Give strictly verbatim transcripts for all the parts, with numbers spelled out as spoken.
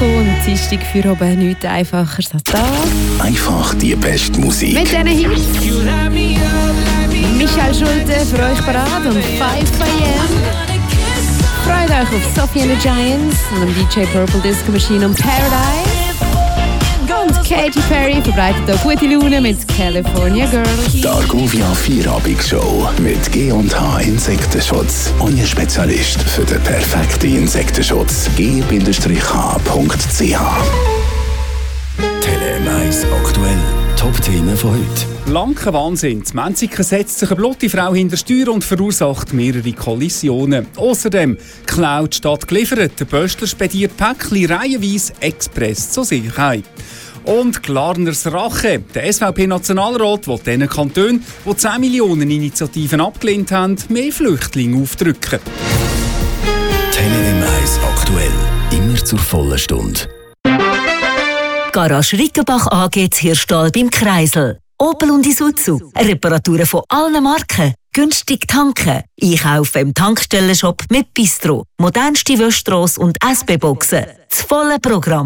Woche und Dienstag für oben nichts einfacher als das. Einfach die beste Musik. Mit diesen Hits. Michael Schulte für euch parat um five a m. Freut euch auf Sophie and the Giants und dem D J Purple Disco Machine und Paradise. Und Katy Perry verbreitet auch gute Laune mit California Girl. Die Argovia Vier-Abend-Show mit G und H Insektenschutz. Euer Spezialist für den perfekten Insektenschutz. G H punkt c h. Tele eins aktuell. Top-Themen von heute. Blanker Wahnsinn. Die Menziken setzt sich eine blotte Frau hinter Steuer und verursacht mehrere Kollisionen. Außerdem klaut statt geliefert. Der Böstler spediert Päckchen reihenweise express zur Sicherheit. Und Glarners Rache. Der S V P-Nationalrat will diesen Kantonen, die zehn Millionen Initiativen abgelehnt haben, mehr Flüchtlinge aufdrücken. Tele eins aktuell. Immer zur vollen Stunde. Garage Rickenbach A G Hirstall beim Kreisel. Opel und Isuzu. Reparaturen von allen Marken. Günstig tanken. Einkaufen im Tankstellenshop mit Bistro. Modernste Wäschstrasse und S B-Boxen. Das volle Programm.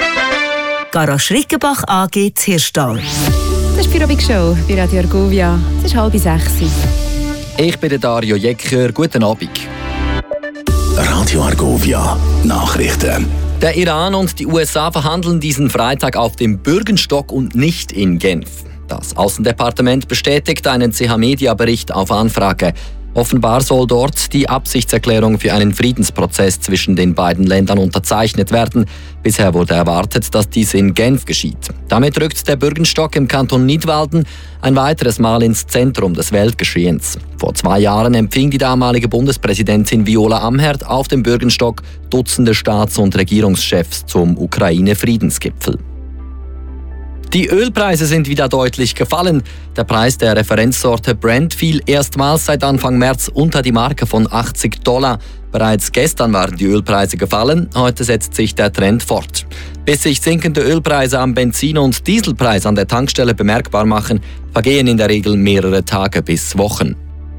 Garage Rickenbach A G Hirstall. Das ist die Feierabend-Show bei Radio Argovia. Es ist halb sechs. Ich bin der Dario Jecker. Guten Abend. Radio Argovia. Nachrichten. Der Iran und die U S A verhandeln diesen Freitag auf dem Bürgenstock und nicht in Genf. Das Außendepartement bestätigt einen C H-Media-Bericht auf Anfrage. Offenbar soll dort die Absichtserklärung für einen Friedensprozess zwischen den beiden Ländern unterzeichnet werden. Bisher wurde erwartet, dass dies in Genf geschieht. Damit rückt der Bürgenstock im Kanton Nidwalden ein weiteres Mal ins Zentrum des Weltgeschehens. Vor zwei Jahren empfing die damalige Bundespräsidentin Viola Amherd auf dem Bürgenstock Dutzende Staats- und Regierungschefs zum Ukraine-Friedensgipfel. Die Ölpreise sind wieder deutlich gefallen. Der Preis der Referenzsorte Brent fiel erstmals seit Anfang März unter die Marke von achtzig Dollar. Bereits gestern waren die Ölpreise gefallen, heute setzt sich der Trend fort. Bis sich sinkende Ölpreise am Benzin- und Dieselpreis an der Tankstelle bemerkbar machen, vergehen in der Regel mehrere Tage bis Wochen.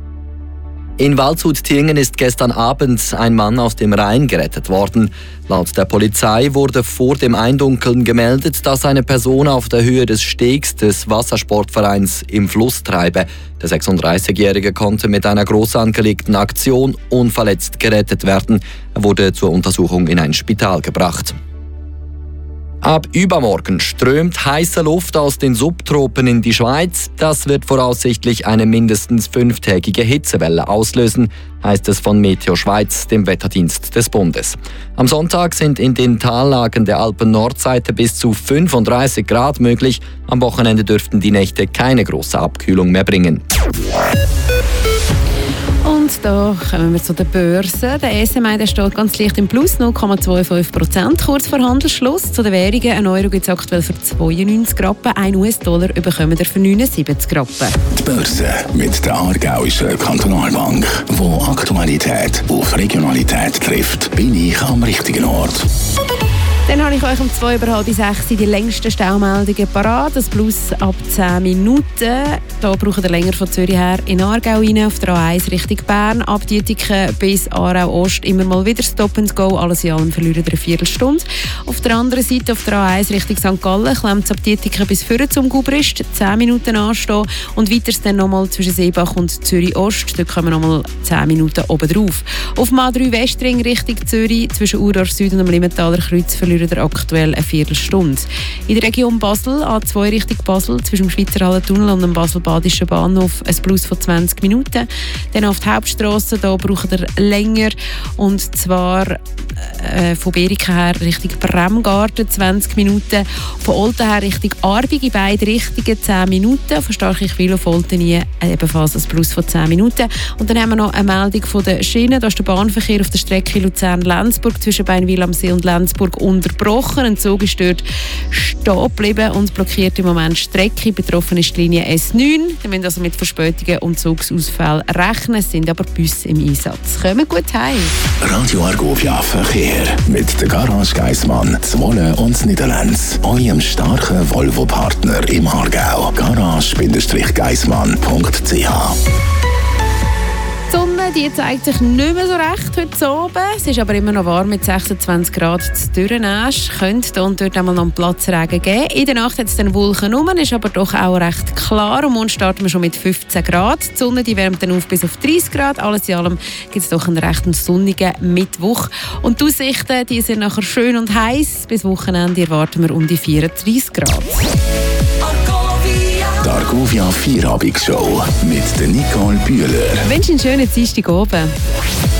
In Waldshut-Tiengen ist gestern Abend ein Mann aus dem Rhein gerettet worden. Laut der Polizei wurde vor dem Eindunkeln gemeldet, dass eine Person auf der Höhe des Stegs des Wassersportvereins im Fluss treibe. Der sechsunddreißigjährige konnte mit einer groß angelegten Aktion unverletzt gerettet werden. Er wurde zur Untersuchung in ein Spital gebracht. Ab übermorgen strömt heiße Luft aus den Subtropen in die Schweiz. Das wird voraussichtlich eine mindestens fünftägige Hitzewelle auslösen, heißt es von Meteo Schweiz, dem Wetterdienst des Bundes. Am Sonntag sind in den Tallagen der Alpen-Nordseite bis zu fünfunddreißig Grad möglich. Am Wochenende dürften die Nächte keine große Abkühlung mehr bringen. Und da kommen wir zu der Börse. Der S M I der steht ganz leicht im Plus, null Komma fünfundzwanzig Prozent. Kurz vor Handelsschluss. Zu den Währungen, ein Euro gibt es aktuell für zweiundneunzig Rappen, ein U S-Dollar bekommen wir für neunundsiebzig Rappen. Die Börse mit der Aargauischen Kantonalbank, wo Aktualität auf Regionalität trifft, bin ich am richtigen Ort. Dann habe ich euch um zwei über halb sechs die längsten Staumeldungen parat. Das Plus ab zehn Minuten. Da braucht ihr länger von Zürich her in Aargau rein, auf der A eins Richtung Bern, ab Dietiken bis Aarau Ost immer mal wieder Stop and Go. Alles in allem verlieren eine Viertelstunde. Auf der anderen Seite, auf der A eins Richtung Sankt Gallen, klemmt es ab Dietiken bis vorne zum Gubrist, zehn Minuten anstehen. Und weiter dann nochmal zwischen Seebach und Zürich Ost, da kommen nochmal zehn Minuten oben drauf. Auf dem A drei Westring Richtung Zürich, zwischen Urach Süd und dem Limmentaler Kreuz, verlieren wir aktuell eine Viertelstunde. In der Region Basel, A zwei Richtung Basel, zwischen dem Schweizer Hallentunnel und dem Basel-Badischen Bahnhof, ein Plus von zwanzig Minuten. Dann auf die Hauptstrasse, da braucht ihr länger, und zwar äh, von Beriken her Richtung Bremgarten zwanzig Minuten, von Olten her Richtung Arbig in beide Richtungen zehn Minuten, von Starkigwil auf Olten ebenfalls ein Plus von zehn Minuten. Und dann haben wir noch eine Meldung von der Schiene, da ist der Bahnverkehr auf der Strecke Luzern-Lenzburg zwischen Beinwil am See und Lenzburg unterbrochen. Ein Zug ist dort stehen geblieben und blockiert im Moment die Strecke. Betroffen ist die Linie S neun. Wir müssen also mit Verspätungen und Zugsausfällen rechnen. Es sind aber Busse im Einsatz. Kommen gut heim. Radio Argovia Verkehr mit der Garage Geissmann, Zwolle und Niederlands. Eurem starken Volvo-Partner im Aargau. garage Geissmann punkt c h. Die Sonne die zeigt sich nicht mehr so recht heute oben. Es ist aber immer noch warm mit sechsundzwanzig Grad zu Dürrenäsch. Könnte hier und dort einmal noch einen Platzregen geben. In der Nacht hat es dann Wolken rum, ist aber doch auch recht klar. Am Morgen starten wir schon mit fünfzehn Grad. Die Sonne die wärmt dann auf bis auf dreißig Grad. Alles in allem gibt es doch einen recht sonnigen Mittwoch. Und die Aussichten die sind nachher schön und heiß. Bis Wochenende erwarten wir um die vierunddreißig Grad. Die Argovia Vierabigshow mit der Nicole Bühler. Wünsche einen schönen Dienstag oben.